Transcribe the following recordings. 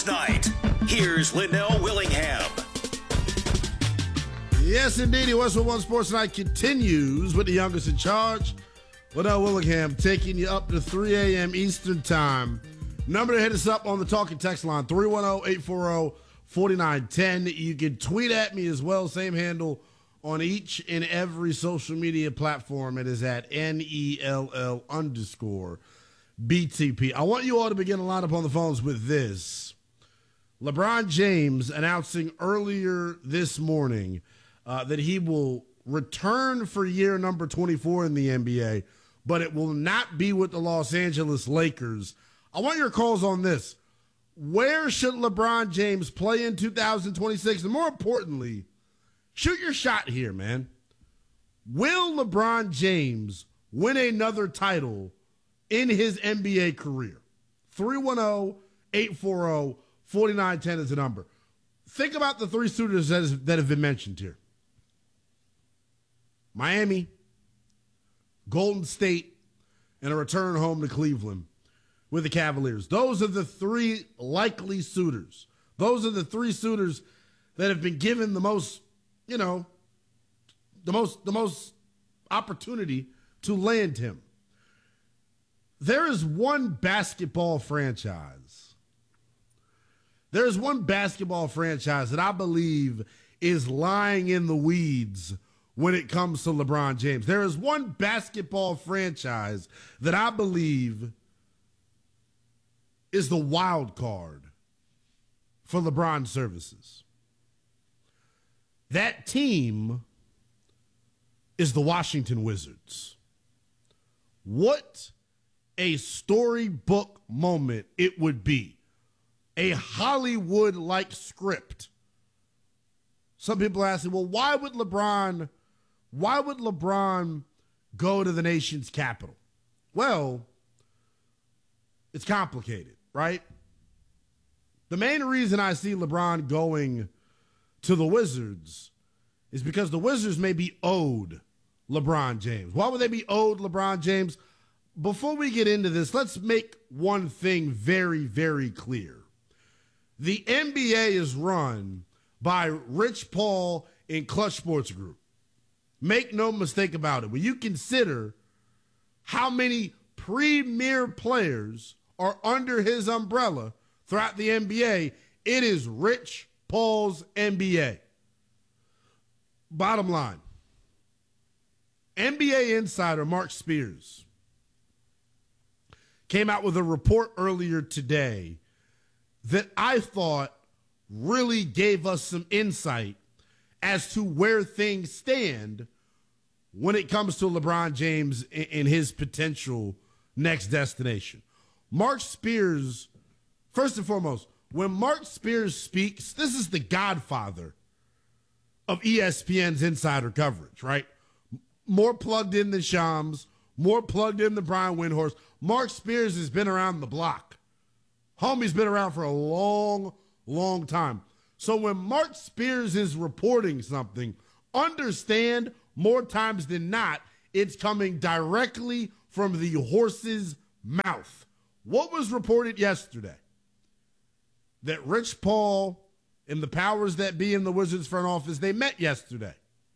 Night. Here's Linnell Willingham. Yes, indeed. Westwood One Sports Night continues with the youngest in charge. Linnell Willingham taking you up to 3 a.m. Eastern Time. Number to hit us up on the talking text line, 310-840-4910. You can tweet at me as well. Same handle on each and every social media platform. It is at NELL_BTP. I want you all to begin to line up on the phones with this. LeBron James announcing earlier this morning that he will return for year number 24 in the NBA, but it will not be with the Los Angeles Lakers. I want your calls on this. Where should LeBron James play in 2026? And more importantly, shoot your shot here, man. Will LeBron James win another title in his NBA career? 310-840-4910 is the number. Think about the three suitors that have been mentioned here. Miami, Golden State, and a return home to Cleveland with the Cavaliers. Those are the three likely suitors. Those are the three suitors that have been given the most, the most opportunity to land him. There is one basketball franchise. There's one basketball franchise that I believe is lying in the weeds when it comes to LeBron James. There is one basketball franchise that I believe is the wild card for LeBron's services. That team is the Washington Wizards. What a storybook moment it would be. A Hollywood-like script. Some people ask me, well, why would LeBron go to the nation's capital? Well, it's complicated, right? The main reason I see LeBron going to the Wizards is because the Wizards may be owed LeBron James. Why would they be owed LeBron James? Before we get into this, let's make one thing very, very clear. The NBA is run by Rich Paul and Clutch Sports Group. Make no mistake about it. When you consider how many premier players are under his umbrella throughout the NBA, it is Rich Paul's NBA. Bottom line, NBA insider Mark Spears came out with a report earlier today that I thought really gave us some insight as to where things stand when it comes to LeBron James and his potential next destination. Mark Spears, first and foremost, when Mark Spears speaks, this is the godfather of ESPN's insider coverage, right? More plugged in than Shams, more plugged in than Brian Windhorst. Mark Spears has been around the block. Homie's been around for a long, long time. So when Mark Spears is reporting something, understand more times than not, it's coming directly from the horse's mouth. What was reported yesterday? That Rich Paul and the powers that be in the Wizards front office, they met yesterday.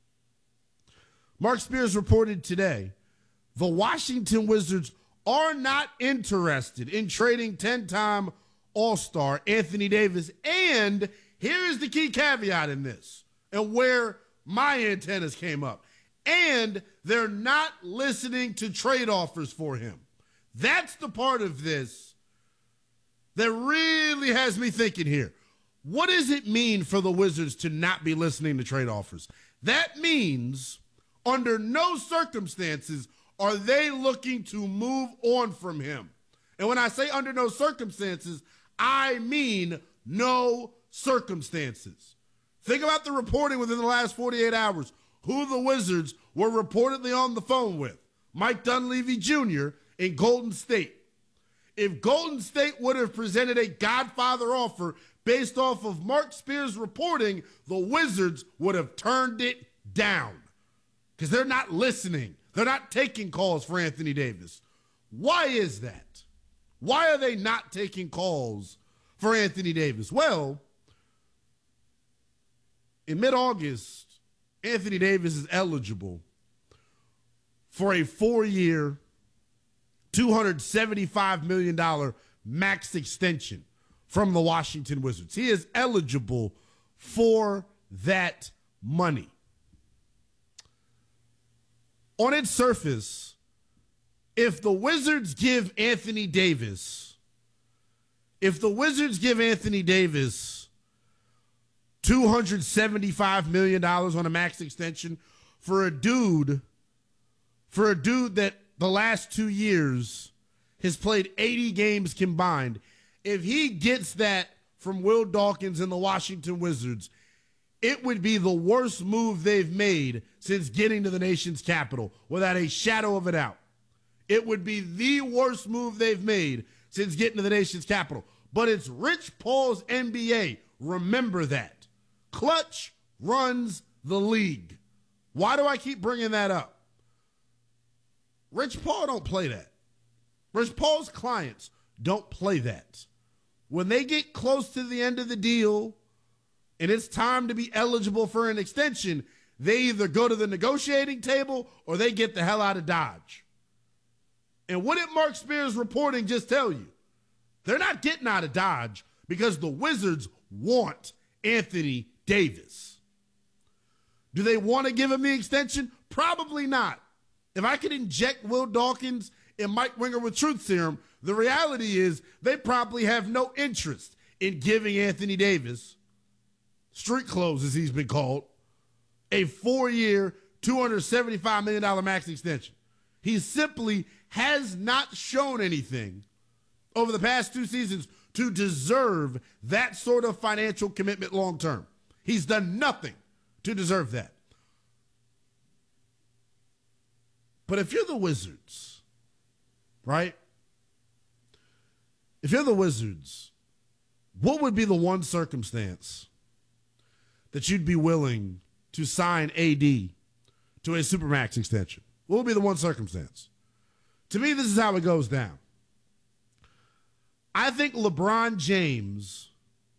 Mark Spears reported today, the Washington Wizards are not interested in trading 10-time All-Star Anthony Davis. And here is the key caveat in this, and where my antennas came up. And they're not listening to trade offers for him. That's the part of this that really has me thinking here. What does it mean for the Wizards to not be listening to trade offers? That means under no circumstances are they looking to move on from him. And when I say under no circumstances, I mean no circumstances. Think about the reporting within the last 48 hours. Who the Wizards were reportedly on the phone with. Mike Dunleavy Jr. in Golden State. If Golden State would have presented a Godfather offer based off of Mark Spears' reporting, the Wizards would have turned it down because they're not listening. They're not taking calls for Anthony Davis. Why is that? Why are they not taking calls for Anthony Davis? Well, in mid-August, Anthony Davis is eligible for a 4-year, $275 million max extension from the Washington Wizards. He is eligible for that money. On its surface, if the Wizards give Anthony Davis $275 million on a max extension for a dude that the last 2 years has played 80 games combined, if he gets that from Will Dawkins and the Washington Wizards, it would be the worst move they've made since getting to the nation's capital, without a shadow of a doubt. It would be the worst move they've made since getting to the nation's capital. But it's Rich Paul's NBA. Remember that. Clutch runs the league. Why do I keep bringing that up? Rich Paul don't play that. Rich Paul's clients don't play that. When they get close to the end of the deal and it's time to be eligible for an extension, they either go to the negotiating table or they get the hell out of Dodge. And what did Mark Spears reporting just tell you? They're not getting out of Dodge because the Wizards want Anthony Davis. Do they want to give him the extension? Probably not. If I could inject Will Dawkins and Mike Winger with truth serum, the reality is they probably have no interest in giving Anthony Davis, street clothes as he's been called, a 4-year, $275 million max extension. He simply has not shown anything over the past 2 seasons to deserve that sort of financial commitment long term. He's done nothing to deserve that. But if you're the Wizards, right? If you're the Wizards, what would be the one circumstance that you'd be willing to sign AD to a Supermax extension? What would be the one circumstance? To me, this is how it goes down. I think LeBron James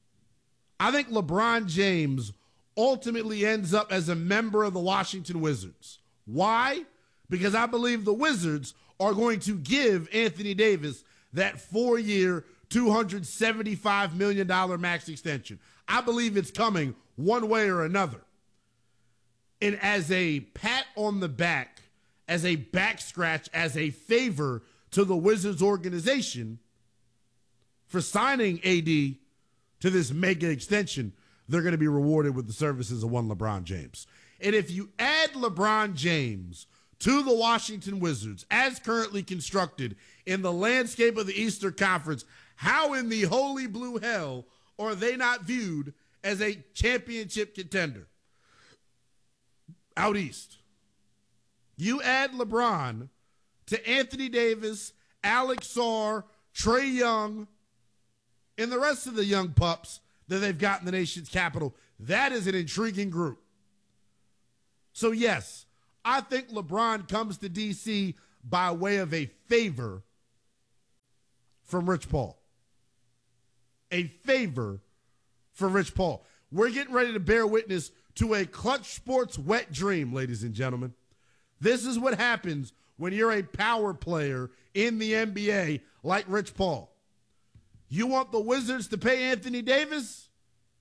ultimately ends up as a member of the Washington Wizards. Why? Because I believe the Wizards are going to give Anthony Davis that 4-year, $275 million max extension. I believe it's coming one way or another. And as a pat on the back, as a back scratch, as a favor to the Wizards organization for signing AD to this mega extension, they're going to be rewarded with the services of one LeBron James. And if you add LeBron James to the Washington Wizards as currently constructed in the landscape of the Eastern Conference, how in the holy blue hell are they not viewed as a championship contender out East? You add LeBron to Anthony Davis, Alex Sarr, Trae Young, and the rest of the young pups that they've got in the nation's capital. That is an intriguing group. So yes, I think LeBron comes to DC by way of a favor from Rich Paul. A favor for Rich Paul. We're getting ready to bear witness to a Clutch Sports wet dream, ladies and gentlemen. This is what happens when you're a power player in the NBA like Rich Paul. You want the Wizards to pay Anthony Davis?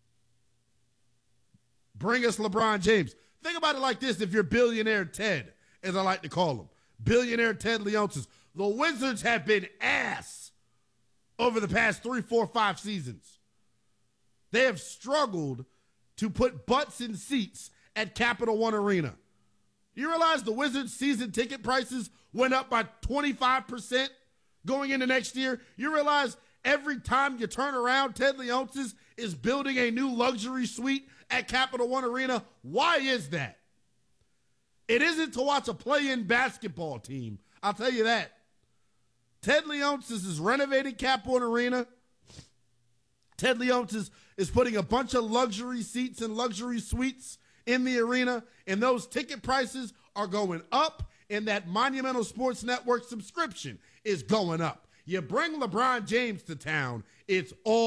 Bring us LeBron James. Think about it like this if you're billionaire Ted, as I like to call him. Billionaire Ted Leonsis. The Wizards have been ass over the past 3, 4, 5 seasons. They have struggled to put butts in seats at Capital One Arena. You realize the Wizards' season ticket prices went up by 25% going into next year? You realize every time you turn around, Ted Leonsis is building a new luxury suite at Capital One Arena? Why is that? It isn't to watch a play-in basketball team. I'll tell you that. Ted Leonsis is renovating Cap One Arena. Ted Leonsis is putting a bunch of luxury seats and luxury suites in the arena, and those ticket prices are going up, and that Monumental Sports Network subscription is going up. You bring LeBron James to town, it's all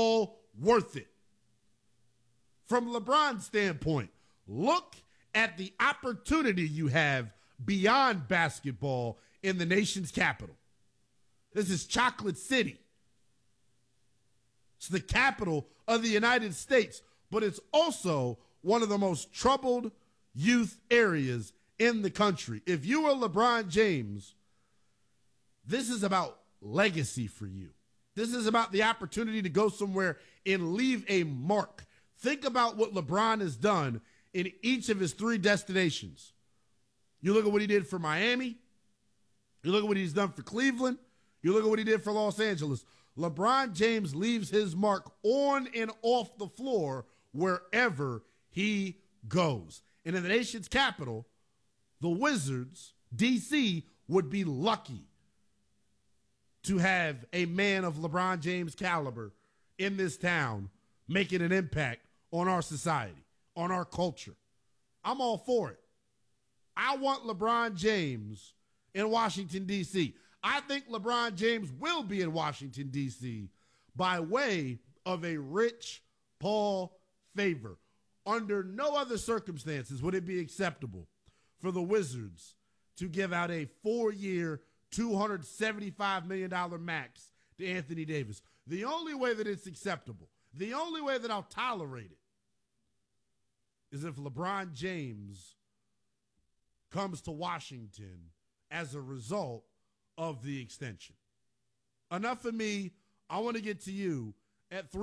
worth it. From LeBron's standpoint, look at the opportunity you have beyond basketball in the nation's capital. This is Chocolate City. It's the capital of the United States, but it's also one of the most troubled youth areas in the country. If you are LeBron James, this is about legacy for you. This is about the opportunity to go somewhere and leave a mark. Think about what LeBron has done in each of his 3 destinations. You look at what he did for Miami. You look at what he's done for Cleveland. You look at what he did for Los Angeles. LeBron James leaves his mark on and off the floor wherever he goes. And in the nation's capital, the Wizards, D.C., would be lucky to have a man of LeBron James' caliber in this town making an impact on our society, on our culture. I'm all for it. I want LeBron James in Washington, D.C. I think LeBron James will be in Washington, D.C. by way of a Rich Paul favor. Under no other circumstances would it be acceptable for the Wizards to give out a 4-year, $275 million max to Anthony Davis. The only way that it's acceptable, the only way that I'll tolerate it, is if LeBron James comes to Washington as a result of the extension. Enough of me. I want to get to you at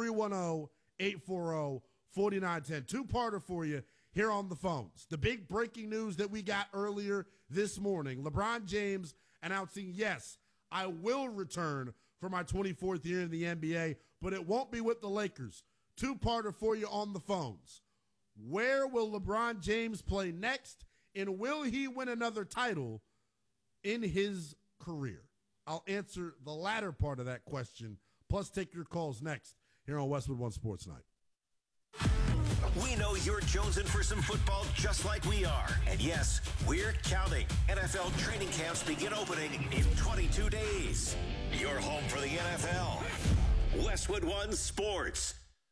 310-840-4910. Two-parter for you here on the phones. The big breaking news that we got earlier this morning, LeBron James announcing, yes, I will return for my 24th year in the NBA, but it won't be with the Lakers. Two-parter for you on the phones. Where will LeBron James play next, and will he win another title in his career? I'll answer the latter part of that question, plus take your calls next here on Westwood One Sports Night. We know you're jonesing for some football just like we are. And yes, we're counting. NFL training camps begin opening in 22 days. Your home for the NFL. Westwood One Sports.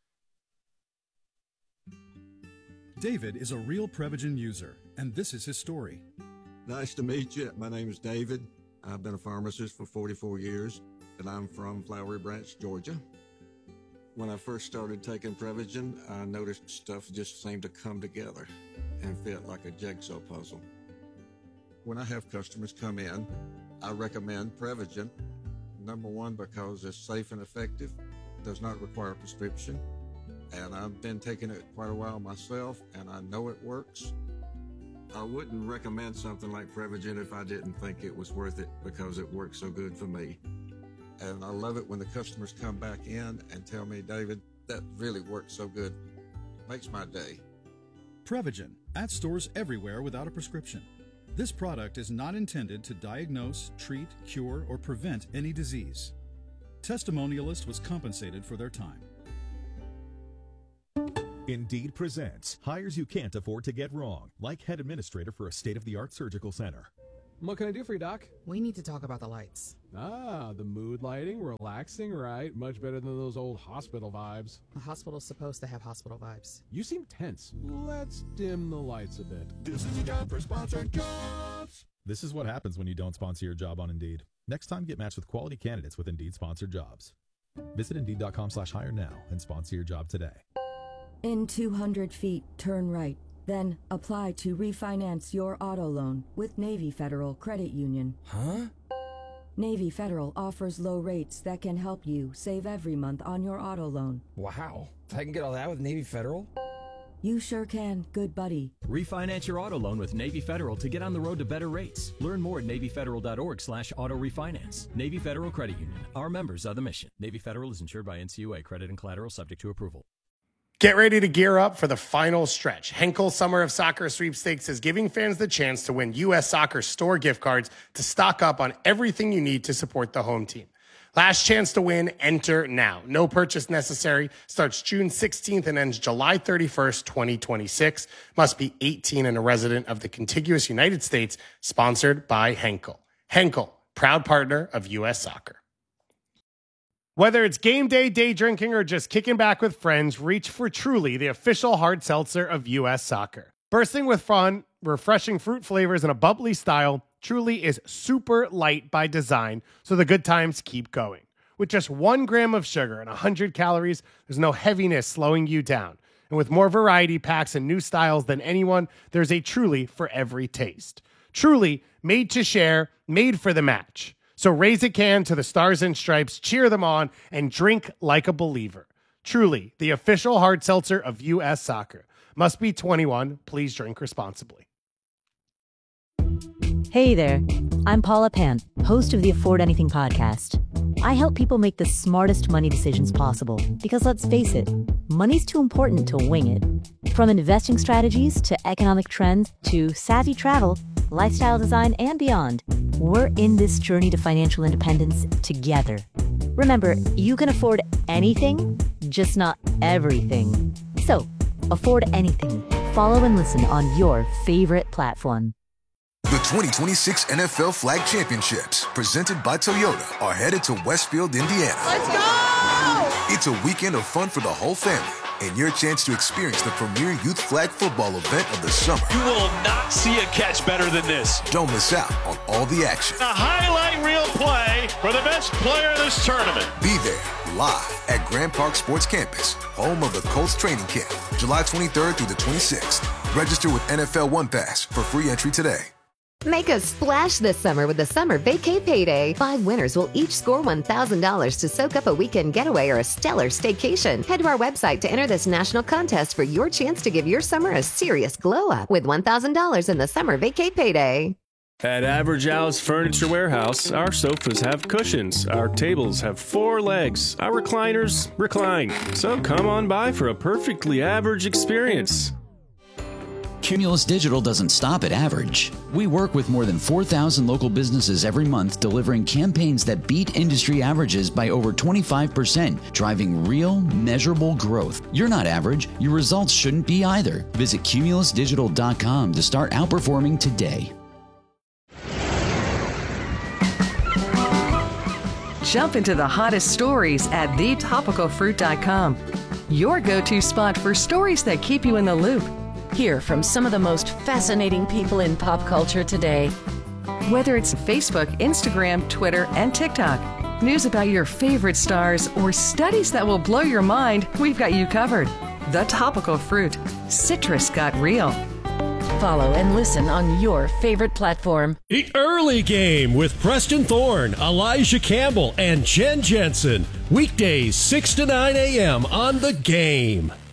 David is a real Prevagen user, and this is his story. Nice to meet you. My name is David. I've been a pharmacist for 44 years, and I'm from Flowery Branch, Georgia. When I first started taking Prevagen, I noticed stuff just seemed to come together and fit like a jigsaw puzzle. When I have customers come in, I recommend Prevagen. Number one, because it's safe and effective, does not require a prescription, and I've been taking it quite a while myself, and I know it works. I wouldn't recommend something like Prevagen if I didn't think it was worth it because it works so good for me. And I love it when the customers come back in and tell me, David, that really works so good. Makes my day. Prevagen, at stores everywhere without a prescription. This product is not intended to diagnose, treat, cure, or prevent any disease. Testimonialist was compensated for their time. Indeed presents hires you can't afford to get wrong, like head administrator for a state-of-the-art surgical center. What can I do for you, Doc? We need to talk about the lights. Ah, the mood lighting, relaxing, right? Much better than those old hospital vibes. A hospital's supposed to have hospital vibes. You seem tense. Let's dim the lights a bit. This is a job for sponsored jobs. This is what happens when you don't sponsor your job on Indeed. Next time, get matched with quality candidates with Indeed sponsored jobs. Visit Indeed.com/hire now and sponsor your job today. In 200 feet, turn right. Then apply to refinance your auto loan with Navy Federal Credit Union. Huh? Navy Federal offers low rates that can help you save every month on your auto loan. Wow. I can get all that with Navy Federal? You sure can, good buddy. Refinance your auto loan with Navy Federal to get on the road to better rates. Learn more at NavyFederal.org/auto refinance. Navy Federal Credit Union. Our members are the mission. Navy Federal is insured by NCUA. Credit and collateral subject to approval. Get ready to gear up for the final stretch. Henkel Summer of Soccer Sweepstakes is giving fans the chance to win U.S. Soccer store gift cards to stock up on everything you need to support the home team. Last chance to win, enter now. No purchase necessary. Starts June 16th and ends July 31st, 2026. Must be 18 and a resident of the contiguous United States. Sponsored by Henkel. Henkel, proud partner of U.S. Soccer. Whether it's game day, day drinking, or just kicking back with friends, reach for Truly, the official hard seltzer of U.S. Soccer. Bursting with fun, refreshing fruit flavors, and a bubbly style, Truly is super light by design, so the good times keep going. With just 1 gram of sugar and 100 calories, there's no heaviness slowing you down. And with more variety packs and new styles than anyone, there's a Truly for every taste. Truly, made to share, made for the match. So raise a can to the Stars and Stripes, cheer them on, and drink like a believer. Truly, the official hard seltzer of U.S. Soccer. Must be 21. Please drink responsibly. Hey there. I'm Paula Pant, host of the Afford Anything podcast. I help people make the smartest money decisions possible because, let's face it, money's too important to wing it. From investing strategies to economic trends to savvy travel, lifestyle design, and beyond, we're in this journey to financial independence together. Remember, you can afford anything, just not everything. So, afford anything. Follow and listen on your favorite platform. The 2026 NFL Flag Championships, presented by Toyota, are headed to Westfield, Indiana. Let's go! It's a weekend of fun for the whole family, and your chance to experience the premier youth flag football event of the summer. You will not see a catch better than this. Don't miss out on all the action. A highlight reel play for the best player of this tournament. Be there, live at Grand Park Sports Campus, home of the Colts training camp, July 23rd through the 26th. Register with NFL One Pass for free entry today. Make a splash this summer with the Summer Vacay Payday. 5 winners will each score $1,000 to soak up a weekend getaway or a stellar staycation. Head to our website to enter this national contest for your chance to give your summer a serious glow up with $1,000 in the Summer Vacay Payday. At Average Al's Furniture Warehouse, our sofas have cushions, our tables have 4 legs, our recliners recline. So come on by for a perfectly average experience. Cumulus Digital doesn't stop at average. We work with more than 4,000 local businesses every month, delivering campaigns that beat industry averages by over 25%, driving real, measurable growth. You're not average. Your results shouldn't be either. Visit cumulusdigital.com to start outperforming today. Jump into the hottest stories at thetopicalfruit.com. Your go-to spot for stories that keep you in the loop. Hear from some of the most fascinating people in pop culture today. Whether it's Facebook, Instagram, Twitter, and TikTok, news about your favorite stars, or studies that will blow your mind, we've got you covered. The Topical Fruit. Citrus got real. Follow and listen on your favorite platform. The Early Game with Preston Thorne, Elijah Campbell, and Jen Jensen. Weekdays 6 to 9 a.m. on The Game.